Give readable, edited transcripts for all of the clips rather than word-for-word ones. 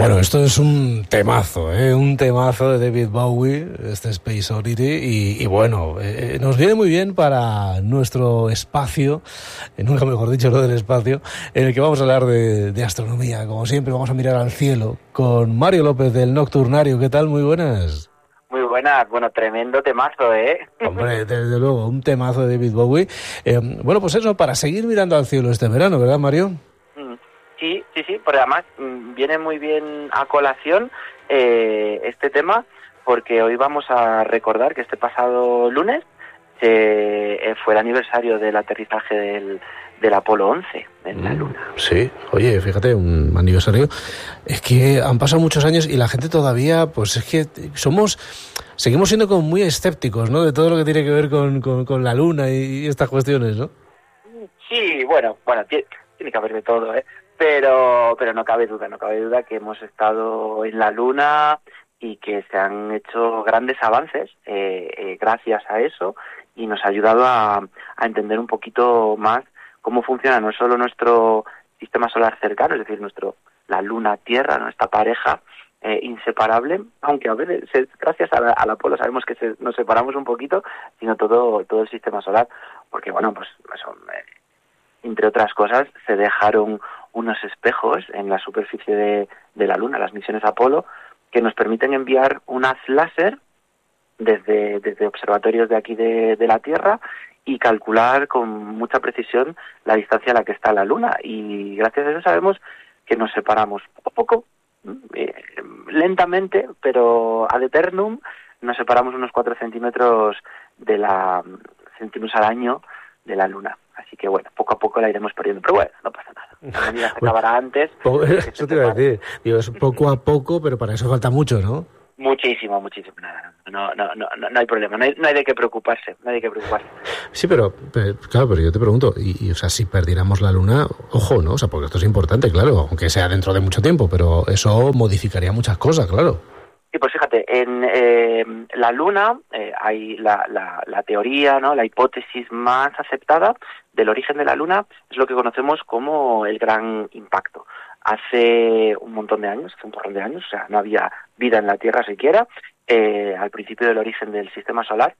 Bueno, esto es un temazo, ¿eh? Un temazo de David Bowie, este Space Oddity, y bueno, nos viene muy bien para nuestro espacio, nunca mejor dicho lo del espacio, en el que vamos a hablar de astronomía. Como siempre, vamos a mirar al cielo con Mario López del Nocturnario. ¿Qué tal? Muy buenas. Muy buenas, bueno, tremendo temazo, ¿eh? Hombre, desde luego, un temazo de David Bowie. Bueno, pues eso, para seguir mirando al cielo este verano, ¿verdad, Mario? Sí, pero además viene muy bien a colación este tema, porque hoy vamos a recordar que este pasado lunes fue el aniversario del aterrizaje del Apolo 11 en la Luna. Sí, oye, fíjate, un aniversario. Es que han pasado muchos años y la gente todavía, pues es que seguimos siendo como muy escépticos, ¿no? De todo lo que tiene que ver con la Luna y estas cuestiones, ¿no? Sí, bueno, tiene que haber de todo, ¿eh? Pero no cabe duda que hemos estado en la Luna y que se han hecho grandes avances gracias a eso, y nos ha ayudado a entender un poquito más cómo funciona no solo nuestro sistema solar cercano, es decir, la Luna-Tierra, nuestra pareja inseparable, aunque a veces gracias al Apolo sabemos que nos separamos un poquito, sino todo el sistema solar, porque bueno, pues eso, entre otras cosas, se dejaron unos espejos en la superficie de la Luna, las misiones Apolo, que nos permiten enviar un haz láser desde observatorios de aquí de la Tierra y calcular con mucha precisión la distancia a la que está la Luna. Y gracias a eso sabemos que nos separamos poco a poco, lentamente, pero ad eternum, nos separamos unos 4 centímetros centímetros al año de la Luna. Así que bueno, poco a poco la iremos perdiendo. Pero bueno, no pasa nada. La humanidad se acabará antes. Eso te iba a decir. Digo, es poco a poco, pero para eso falta mucho, ¿no? Muchísimo. Nada, no hay problema. No hay de qué preocuparse. Sí, pero yo te pregunto, o sea, si perdiéramos la Luna, ojo, ¿no? O sea, porque esto es importante, claro, aunque sea dentro de mucho tiempo, pero eso modificaría muchas cosas, claro. Sí, pues fíjate, en la Luna hay la teoría, ¿no? La hipótesis más aceptada del origen de la Luna es lo que conocemos como el Gran Impacto. Hace un porrón de años, o sea, no había vida en la Tierra siquiera, al principio del origen del Sistema Solar,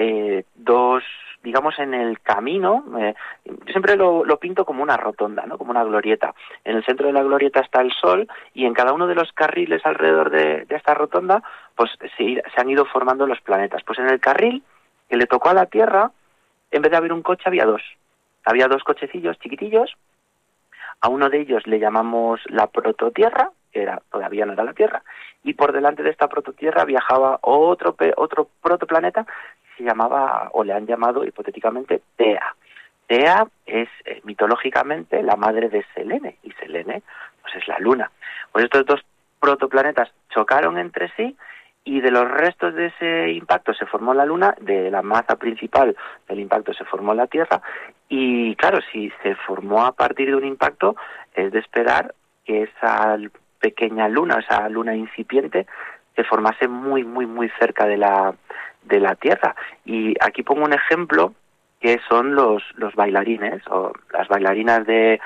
digamos, en el camino, yo siempre lo pinto como una rotonda, ¿no? Como una glorieta. En el centro de la glorieta está el Sol, y en cada uno de los carriles alrededor de esta rotonda, pues se han ido formando los planetas. Pues en el carril que le tocó a la Tierra, en vez de haber un coche, había dos. Había dos cochecillos chiquitillos. A uno de ellos le llamamos la prototierra, que todavía no era la Tierra, y por delante de esta prototierra viajaba otro protoplaneta que se llamaba, o le han llamado hipotéticamente, Tea. Tea es mitológicamente la madre de Selene, y Selene pues es la Luna. Pues estos dos protoplanetas chocaron entre sí, y de los restos de ese impacto se formó la Luna, de la masa principal del impacto se formó la Tierra, y claro, si se formó a partir de un impacto, es de esperar que esa pequeña luna, esa luna incipiente, se formase muy, muy, muy cerca de la Tierra. Y aquí pongo un ejemplo, que son los bailarines o las bailarinas de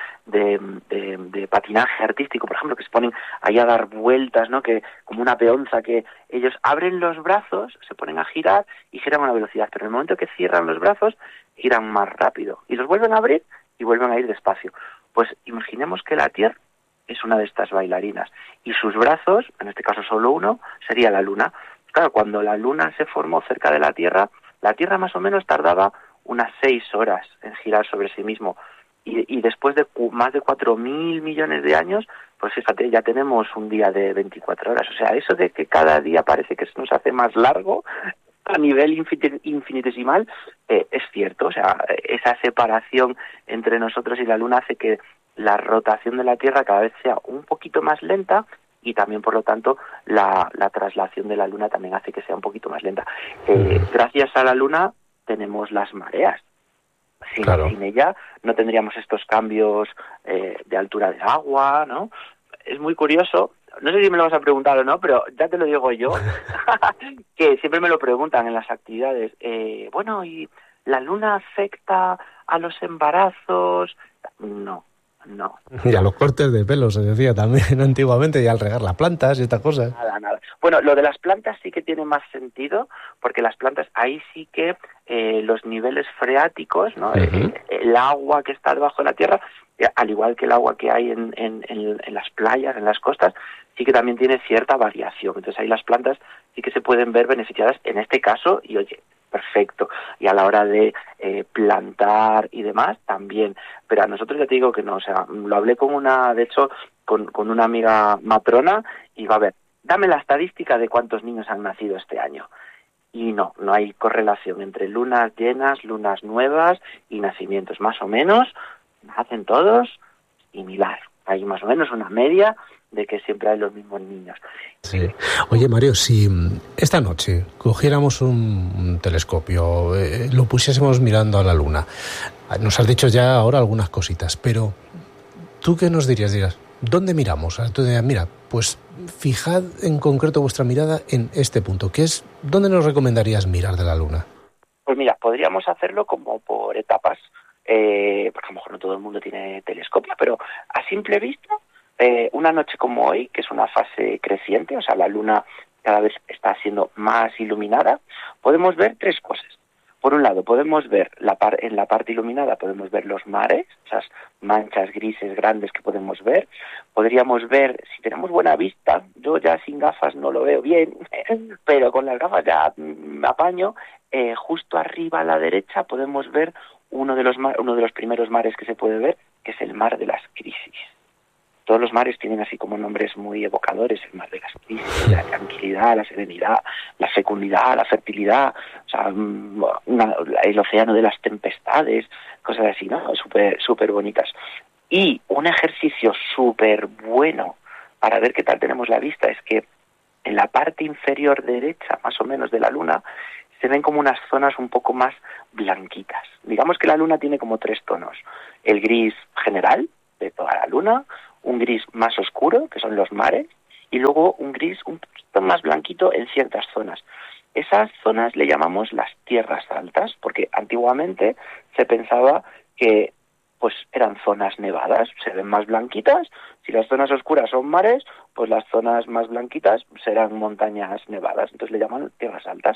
patinaje artístico, por ejemplo, que se ponen ahí a dar vueltas, ¿no? Que como una peonza, que ellos abren los brazos, se ponen a girar y giran a una velocidad, pero en el momento que cierran los brazos, giran más rápido y los vuelven a abrir y vuelven a ir despacio. Pues imaginemos que la Tierra es una de estas bailarinas y sus brazos, en este caso solo uno, sería la Luna. Claro, cuando la Luna se formó cerca de la Tierra más o menos tardaba unas 6 horas en girar sobre sí mismo. Y después de más de 4.000 millones de años, pues fíjate, ya tenemos un día de 24 horas. O sea, eso de que cada día parece que se nos hace más largo a nivel infinitesimal, es cierto. O sea, esa separación entre nosotros y la Luna hace que la rotación de la Tierra cada vez sea un poquito más lenta, y también, por lo tanto, la traslación de la Luna también hace que sea un poquito más lenta. Gracias a la Luna tenemos las mareas. Sin ella no tendríamos estos cambios de altura del agua, ¿no? Es muy curioso, no sé si me lo vas a preguntar o no, pero ya te lo digo yo, que siempre me lo preguntan en las actividades. Bueno, ¿y la Luna afecta a los embarazos? No, no. Y a los cortes de pelo, se decía también antiguamente, y al regar las plantas y estas cosas. Nada. Bueno, lo de las plantas sí que tiene más sentido, porque las plantas, ahí sí que los niveles freáticos, ¿no? El agua que está debajo de la tierra, al igual que el agua que hay en las playas, en las costas, sí que también tiene cierta variación. Entonces ahí las plantas sí que se pueden ver beneficiadas en este caso, y oye, perfecto. Y a la hora de plantar y demás, también. Pero a nosotros ya te digo que no, o sea, lo hablé con una amiga matrona, y va a ver, dame la estadística de cuántos niños han nacido este año. Y no hay correlación entre lunas llenas, lunas nuevas y nacimientos. Más o menos, nacen todos similar. Hay más o menos una media de que siempre hay los mismos niños. Sí. Oye, Mario, si esta noche cogiéramos un telescopio, lo pusiésemos mirando a la luna, nos has dicho ya ahora algunas cositas, pero ¿tú qué nos dirías? Dirás, ¿dónde miramos? Tú dirías, mira, pues fijad en concreto vuestra mirada en este punto, que es, ¿dónde nos recomendarías mirar de la luna? Pues mira, podríamos hacerlo como por etapas, porque a lo mejor no todo el mundo tiene telescopio, pero a simple vista, una noche como hoy, que es una fase creciente, o sea, la luna cada vez está siendo más iluminada, podemos ver tres cosas. Por un lado, podemos ver en la parte iluminada, podemos ver los mares, esas manchas grises grandes que podemos ver. Podríamos ver, si tenemos buena vista, yo ya sin gafas no lo veo bien, pero con las gafas ya me apaño, justo arriba a la derecha podemos ver uno de los primeros mares que se puede ver, que es el mar de las crisis. Todos los mares tienen así como nombres muy evocadores: el mar de las crisis, la tranquilidad, la serenidad, la fecundidad, la fertilidad, o sea, el océano de las tempestades, cosas así, ¿no? Súper bonitas. Y un ejercicio súper bueno para ver qué tal tenemos la vista es que en la parte inferior derecha, más o menos, de la luna, se ven como unas zonas un poco más blanquitas. Digamos que la luna tiene como tres tonos: el gris general de toda la luna, un gris más oscuro, que son los mares, y luego un gris un poquito más blanquito en ciertas zonas. Esas zonas le llamamos las tierras altas, porque antiguamente se pensaba que pues eran zonas nevadas, se ven más blanquitas. Si las zonas oscuras son mares, pues las zonas más blanquitas serán montañas nevadas, entonces le llaman tierras altas.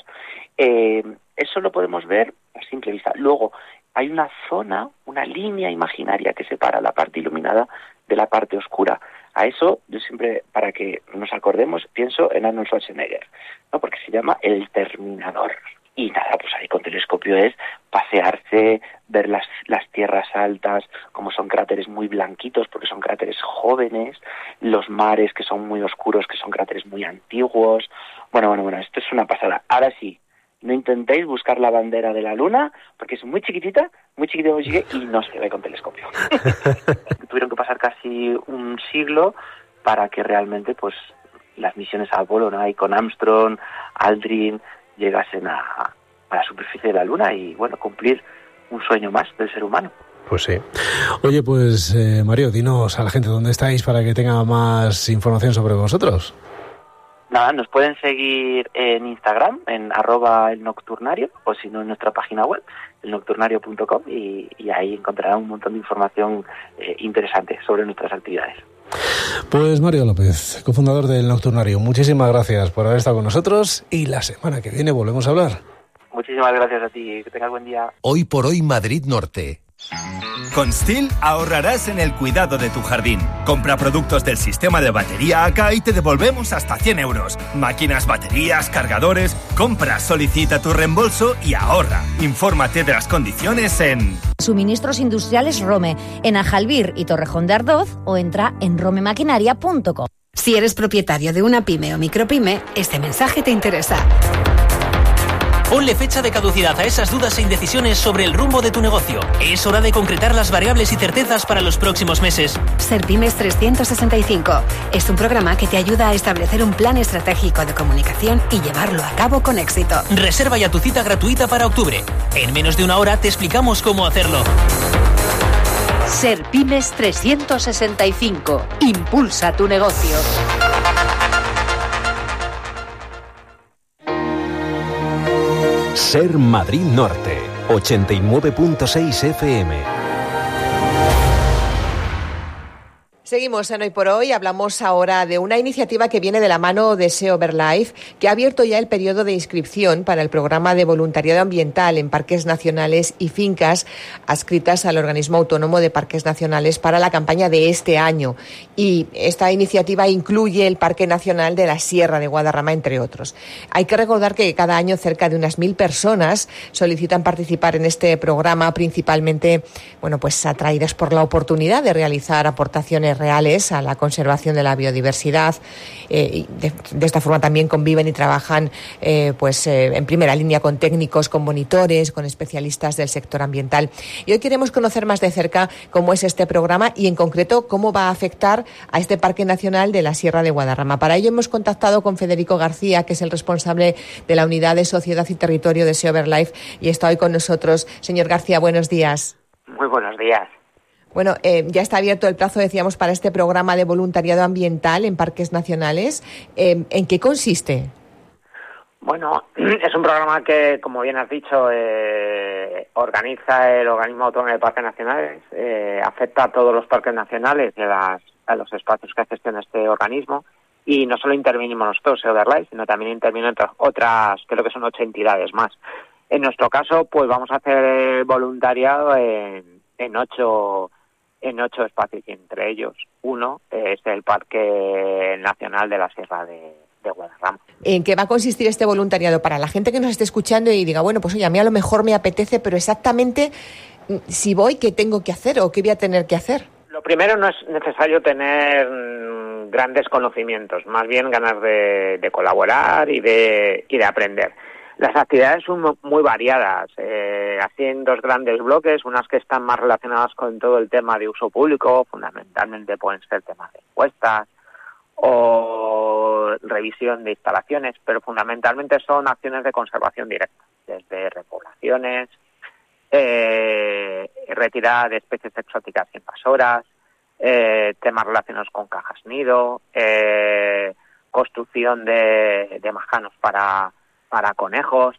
Eso lo podemos ver a simple vista. Luego hay una zona, una línea imaginaria que separa la parte iluminada de la parte oscura. A eso yo siempre, para que nos acordemos, pienso en Arnold Schwarzenegger, ¿no? Porque se llama el Terminador. Y nada, pues ahí con telescopio es pasearse, ver las tierras altas, como son cráteres muy blanquitos, porque son cráteres jóvenes, los mares que son muy oscuros, que son cráteres muy antiguos. Bueno, esto es una pasada. Ahora sí, no intentéis buscar la bandera de la luna, porque es muy chiquitita, y no se ve con telescopio. Tuvieron que pasar casi un siglo para que realmente pues las misiones a Apolo, ¿no? Ahí con Armstrong, Aldrin, llegasen a la superficie de la luna y, bueno, cumplir un sueño más del ser humano. Pues sí. Oye, pues Mario, dinos a la gente dónde estáis para que tenga más información sobre vosotros. Nada, nos pueden seguir en Instagram, en @elnocturnario, o si no en nuestra página web, elnocturnario.com, y ahí encontrarán un montón de información interesante sobre nuestras actividades. Pues Mario López, cofundador del Nocturnario, muchísimas gracias por haber estado con nosotros, y la semana que viene volvemos a hablar. Muchísimas gracias a ti, que tengas buen día. Hoy por hoy Madrid Norte. Con STIHL ahorrarás en el cuidado de tu jardín. Compra productos del sistema de batería AK y te devolvemos hasta 100 euros. Máquinas, baterías, cargadores. Compra, solicita tu reembolso y ahorra. Infórmate de las condiciones en Suministros Industriales Rome, en Ajalbir y Torrejón de Ardoz, o entra en romemaquinaria.com. Si eres propietario de una pyme o micropyme, este mensaje te interesa. Ponle fecha de caducidad a esas dudas e indecisiones sobre el rumbo de tu negocio. Es hora de concretar las variables y certezas para los próximos meses. Serpymes 365 es un programa que te ayuda a establecer un plan estratégico de comunicación y llevarlo a cabo con éxito. Reserva ya tu cita gratuita para octubre. En menos de una hora te explicamos cómo hacerlo. Serpymes 365. Impulsa tu negocio. Ser Madrid Norte, 89.6 FM. Seguimos en Hoy por Hoy. Hablamos ahora de una iniciativa que viene de la mano de SEO Verlife, que ha abierto ya el periodo de inscripción para el programa de voluntariado ambiental en parques nacionales y fincas adscritas al Organismo Autónomo de Parques Nacionales para la campaña de este año. Y esta iniciativa incluye el Parque Nacional de la Sierra de Guadarrama, entre otros. Hay que recordar que cada año cerca de unas 1.000 personas solicitan participar en este programa, principalmente, pues atraídas por la oportunidad de realizar aportaciones reales a la conservación de la biodiversidad. Y de esta forma también conviven y trabajan en primera línea con técnicos, con monitores, con especialistas del sector ambiental. Y hoy queremos conocer más de cerca cómo es este programa y en concreto cómo va a afectar a este Parque Nacional de la Sierra de Guadarrama. Para ello hemos contactado con Federico García, que es el responsable de la Unidad de Sociedad y Territorio de SEO Verlife, y está hoy con nosotros. Señor García, buenos días. Muy buenos días. Bueno, ya está abierto el plazo, decíamos, para este programa de voluntariado ambiental en parques nacionales. ¿En qué consiste? Bueno, es un programa que, como bien has dicho, organiza el Organismo Autónomo de Parques Nacionales, afecta a todos los parques nacionales y a los espacios que gestiona este organismo, y no solo intervenimos nosotros, SEO Verlife, sino también intervienen otras, creo que son 8 entidades más. En nuestro caso, pues vamos a hacer voluntariado en 8 espacios, y entre ellos uno es el Parque Nacional de la Sierra de Guadarrama. ¿En qué va a consistir este voluntariado? Para la gente que nos esté escuchando y diga, pues oye, a mí a lo mejor me apetece, pero exactamente si voy, ¿qué tengo que hacer o qué voy a tener que hacer? Lo primero, no es necesario tener grandes conocimientos, más bien ganas de colaborar y de aprender. Las actividades son muy variadas, así en 2 grandes bloques, unas que están más relacionadas con todo el tema de uso público, fundamentalmente pueden ser temas de encuestas o revisión de instalaciones, pero fundamentalmente son acciones de conservación directa, desde repoblaciones, retirada de especies exóticas invasoras, temas relacionados con cajas nido, construcción de majanos para conejos.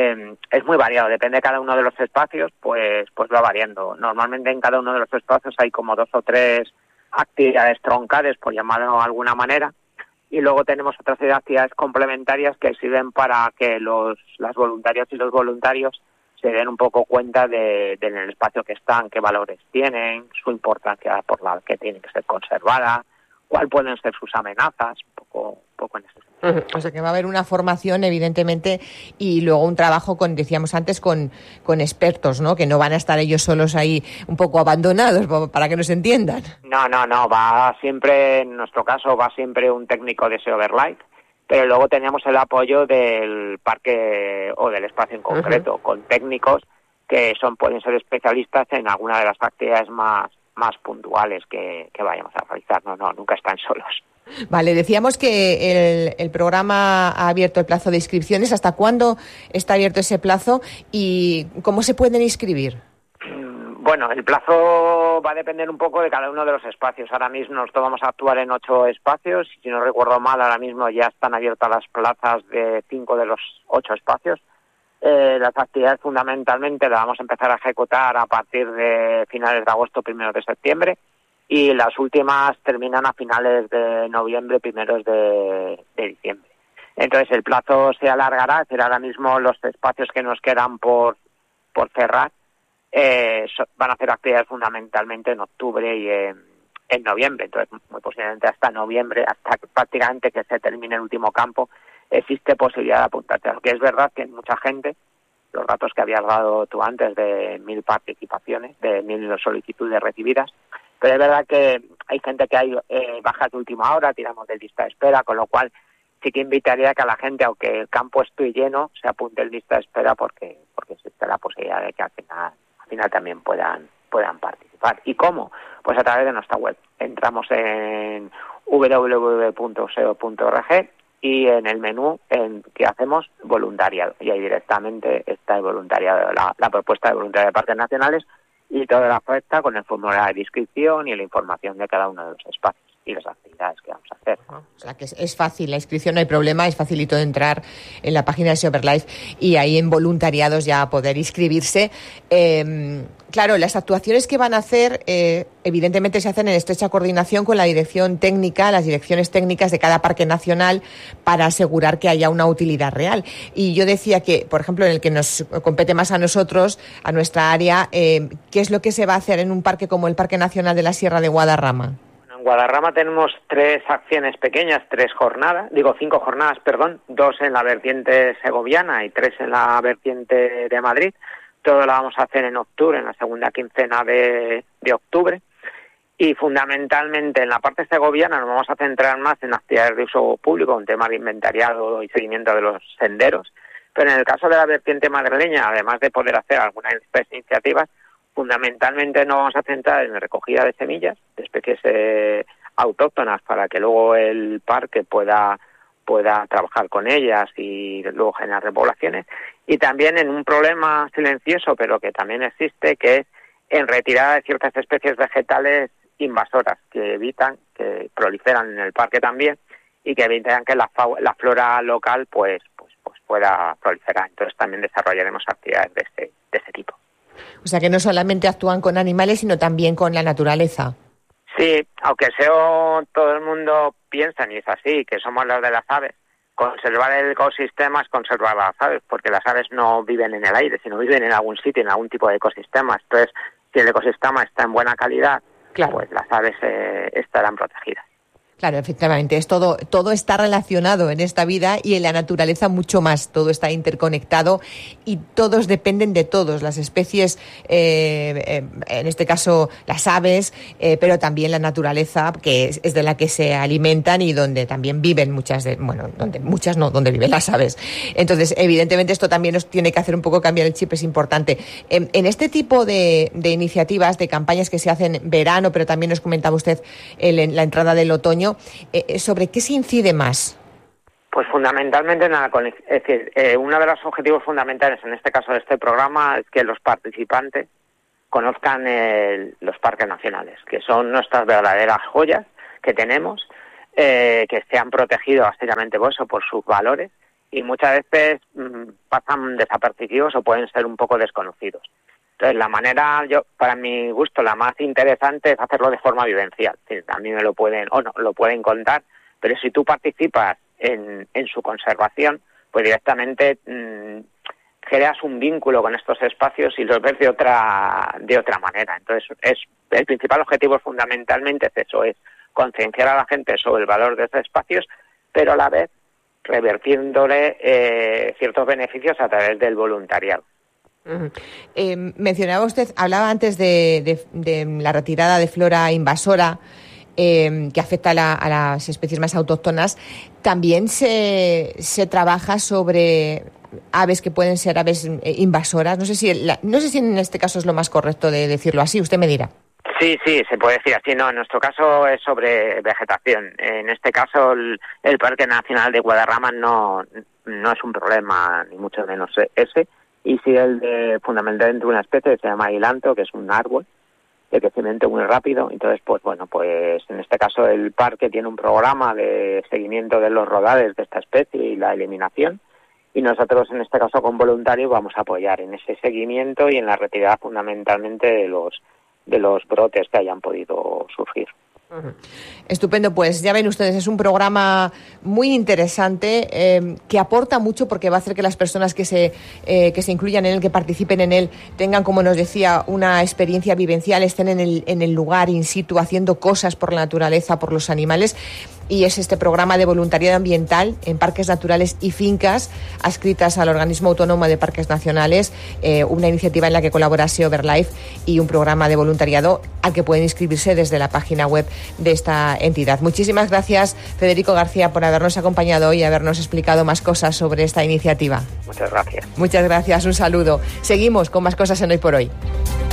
Es muy variado, depende de cada uno de los espacios, pues va variando. Normalmente en cada uno de los espacios hay como 2 o 3 actividades troncales, por llamarlo de alguna manera, y luego tenemos otra serie de actividades complementarias que sirven para que las voluntarias y los voluntarios se den un poco cuenta del espacio que están, qué valores tienen, su importancia por la que tienen que ser conservada, cuáles pueden ser sus amenazas, un poco en ese sentido. O sea que va a haber una formación, evidentemente, y luego un trabajo decíamos antes, con expertos, ¿no? Que no van a estar ellos solos ahí un poco abandonados, para que nos entiendan. No, va siempre, en nuestro caso, va siempre un técnico de SEO Verlife, pero luego tenemos el apoyo del parque o del espacio en concreto, con técnicos que pueden ser especialistas en alguna de las actividades más puntuales que vayamos a realizar. No, nunca están solos. Vale, decíamos que el programa ha abierto el plazo de inscripciones. ¿Hasta cuándo está abierto ese plazo y cómo se pueden inscribir? Bueno, el plazo va a depender un poco de cada uno de los espacios. Ahora mismo nosotros vamos a actuar en 8 espacios. Si no recuerdo mal, ahora mismo ya están abiertas las plazas de 5 de los 8 espacios. Las actividades fundamentalmente las vamos a empezar a ejecutar a partir de finales de agosto, primeros de septiembre, y las últimas terminan a finales de noviembre, primeros de diciembre. Entonces el plazo se alargará, será ahora mismo los espacios que nos quedan por cerrar. Van a hacer actividades fundamentalmente en octubre y en noviembre, entonces muy posiblemente hasta noviembre, hasta prácticamente que se termine el último campo, existe posibilidad de apuntarte. Aunque es verdad que mucha gente, los datos que habías dado tú antes de 1.000 participaciones, de 1.000 solicitudes recibidas, pero es verdad que hay gente que hay bajas de última hora, tiramos de lista de espera, con lo cual sí que invitaría que a la gente, aunque el campo esté lleno, se apunte en lista de espera porque existe la posibilidad de que al final también puedan participar. ¿Y cómo? Pues a través de nuestra web. Entramos en www.seo.org y en el menú que hacemos voluntariado, y ahí directamente está el voluntariado, la propuesta de voluntariado de parques nacionales y toda la oferta con el formulario de inscripción y la información de cada uno de los espacios. y las actividades que vamos a hacer. O sea que es fácil, la inscripción no hay problema, es facilito de entrar en la página de SEO Verlife y ahí en voluntariados ya poder inscribirse. Claro, las actuaciones que van a hacer evidentemente se hacen en estrecha coordinación con la dirección técnica, las direcciones técnicas de cada parque nacional para asegurar que haya una utilidad real. Y yo decía que, por ejemplo, en el que nos compete más a nosotros, a nuestra área, ¿qué es lo que se va a hacer en un parque como el Parque Nacional de la Sierra de Guadarrama? En Guadarrama tenemos 5 jornadas, 2 en la vertiente segoviana y 3 en la vertiente de Madrid. Todo lo vamos a hacer en octubre, en la segunda quincena de octubre. Y fundamentalmente en la parte segoviana nos vamos a centrar más en actividades de uso público, un tema de inventariado y seguimiento de los senderos. Pero en el caso de la vertiente madrileña, además de poder hacer algunas iniciativas, fundamentalmente nos vamos a centrar en la recogida de semillas de especies autóctonas para que luego el parque pueda trabajar con ellas y luego generar repoblaciones, y también en un problema silencioso pero que también existe, que es en retirada de ciertas especies vegetales invasoras que evitan que proliferan en el parque también y que evitan que la flora local pues pueda proliferar. Entonces también desarrollaremos actividades de ese tipo. O sea que no solamente actúan con animales, sino también con la naturaleza. Sí, aunque todo el mundo piensa, y es así, que somos los de las aves, conservar el ecosistema es conservar las aves, porque las aves no viven en el aire, sino viven en algún sitio, en algún tipo de ecosistema. Entonces, si el ecosistema está en buena calidad, claro, pues las aves estarán protegidas. Claro, efectivamente, todo está relacionado en esta vida y en la naturaleza mucho más. Todo está interconectado y todos dependen de todos. Las especies, en este caso las aves, pero también la naturaleza, que es de la que se alimentan y donde también viven donde viven las aves. Entonces, evidentemente, esto también nos tiene que hacer un poco cambiar el chip, es importante. En este tipo de iniciativas, de campañas que se hacen en verano, pero también nos comentaba usted en la entrada del otoño, ¿sobre qué se incide más? Pues fundamentalmente uno de los objetivos fundamentales en este caso de este programa es que los participantes conozcan los parques nacionales, que son nuestras verdaderas joyas que tenemos, que se han protegido básicamente por sus valores y muchas veces pasan desapercibidos o pueden ser un poco desconocidos. Entonces, la manera, para mi gusto, la más interesante es hacerlo de forma vivencial. A mí me lo pueden contar, pero si tú participas en su conservación, pues directamente creas un vínculo con estos espacios y los ves de otra manera. Entonces, el principal objetivo fundamentalmente es eso, es concienciar a la gente sobre el valor de estos espacios, pero a la vez revertiéndole ciertos beneficios a través del voluntariado. Mencionaba usted, hablaba antes de la retirada de flora invasora que afecta a las especies más autóctonas. También se trabaja sobre aves que pueden ser aves invasoras. No sé si en este caso es lo más correcto de decirlo así. Usted me dirá. Sí, se puede decir así. No, en nuestro caso es sobre vegetación. En este caso el Parque Nacional de Guadarrama no es un problema, ni mucho menos ese. Y sí fundamentalmente una especie que se llama aguilanto, que es un árbol de crecimiento muy rápido. Entonces, pues en este caso el parque tiene un programa de seguimiento de los rodales de esta especie y la eliminación. Y nosotros, en este caso con voluntarios, vamos a apoyar en ese seguimiento y en la retirada fundamentalmente de los brotes que hayan podido surgir. Estupendo, pues ya ven ustedes, es un programa muy interesante que aporta mucho porque va a hacer que las personas que se incluyan en él, que participen en él, tengan, como nos decía, una experiencia vivencial, estén en el lugar in situ haciendo cosas por la naturaleza, por los animales. Y es este programa de voluntariado ambiental en parques naturales y fincas adscritas al Organismo Autónomo de Parques Nacionales, una iniciativa en la que colabora SEO Verlife y un programa de voluntariado al que pueden inscribirse desde la página web de esta entidad. Muchísimas gracias, Federico García, por habernos acompañado hoy y habernos explicado más cosas sobre esta iniciativa. Muchas gracias. Muchas gracias, un saludo. Seguimos con más cosas en Hoy por Hoy.